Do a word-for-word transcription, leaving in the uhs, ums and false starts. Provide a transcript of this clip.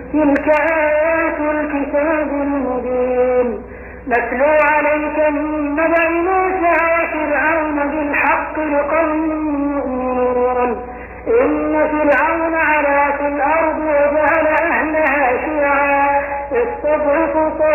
تلك آيات الكتاب المبين نتلو عليك من نبأ موسى وفرعون بالحق لقوم يؤمنون إن فرعون علا في الأرض وجعل أهلها شيعا يستضعف